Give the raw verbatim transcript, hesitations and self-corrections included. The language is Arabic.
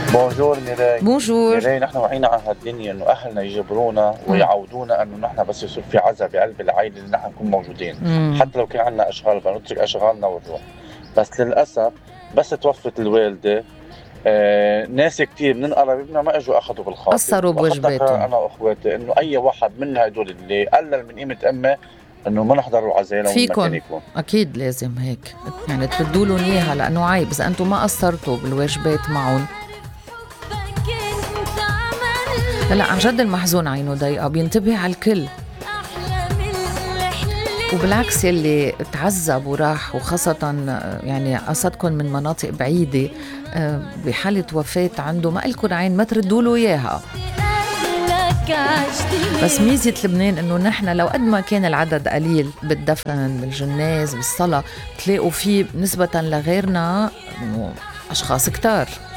بونجور ميراي. بونجور. ميراي، نحن وعينا على هالدنيا انه اهلنا يجبرونا ويعودونا انه نحن بس يصير في عزا بقلب العائله اللي نحن نكون موجودين، مم. حتى لو كان عندنا اشغال بنترك اشغالنا ونروح. بس للاسف بس توفت الوالده، آه ناس كتير من قرايبنا ما اجوا اخذوا بالخاطر، قصروا واخذت قرار بواجباتهم. انا واخواتي انه اي واحد من هدول اللي قلل من قيمه امه انه ما نحضر العزاء وين ما كان فيكن يكون. اكيد لازم هيك، يعني تردوا لهم اياها لانه عيب اذا انتم ما قصرتوا بالواجبات معهم. لا عن جد المحزون عينه ضيقه، بينتبه على الكل، وبالعكس يلي تعذب وراح، وخاصة يعني قصدكم من مناطق بعيدة بحالة وفاة عنده ما إلكن عين ما تردوا له إياها. بس ميزة لبنان إنه نحن لو قد ما كان العدد قليل بالدفن بالجناز بالصلاة تلاقوا فيه نسبة لغيرنا أشخاص كتار.